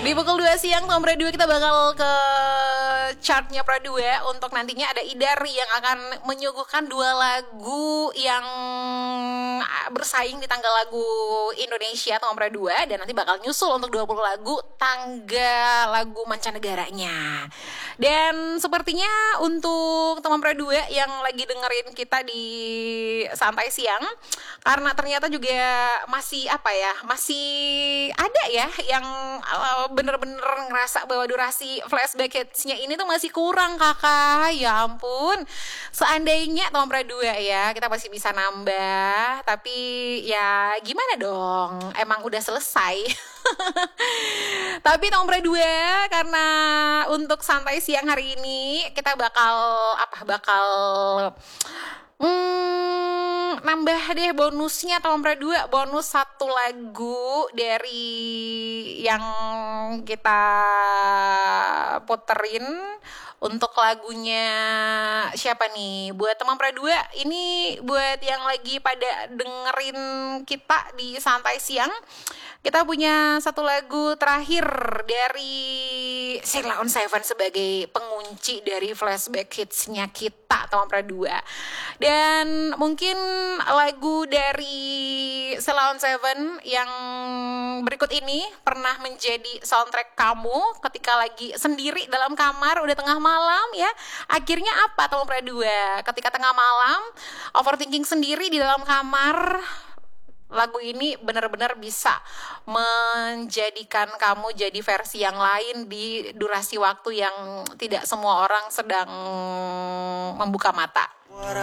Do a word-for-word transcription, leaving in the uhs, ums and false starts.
Di pukul dua siang Tom Pra dua kita bakal ke chartnya Pra dua. Untuk nantinya ada Idar yang akan menyuguhkan dua lagu yang bersaing di tangga lagu Indonesia Tom Pra dua. Dan nanti bakal nyusul untuk dua puluh lagu tangga lagu mancanegaranya. Dan sepertinya untuk teman Pra dua yang lagi dengerin kita di santai siang, karena ternyata juga masih apa ya, masih ada ya yang uh, bener-bener ngerasa bahwa durasi flashback hitsnya ini tuh masih kurang kakak. Ya ampun, seandainya teman Pra dua ya kita masih bisa nambah, tapi ya gimana dong, emang udah selesai. Tapi Tom Pra dua, karena untuk santai siang hari ini kita bakal apa bakal hmm, nambah deh bonusnya Tom Pra dua, bonus satu lagu dari yang kita puterin. Untuk lagunya siapa nih? Buat teman Pra dua, ini buat yang lagi pada dengerin kita di santai siang, kita punya satu lagu terakhir dari Sheila on Seven sebagai pengunci dari flashback hitsnya kita teman Pra dua. Dan mungkin lagu dari Sheila on Seven yang berikut ini pernah menjadi soundtrack kamu ketika lagi sendiri dalam kamar udah tengah malam ya. Akhirnya apa teman Pra dua? Ketika tengah malam overthinking sendiri di dalam kamar, lagu ini benar-benar bisa menjadikan kamu jadi versi yang lain di durasi waktu yang tidak semua orang sedang membuka mata.